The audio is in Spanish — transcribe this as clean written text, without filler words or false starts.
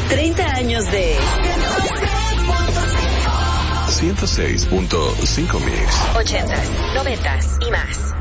30 años de 106.5 Mix. 80s, 90s y más.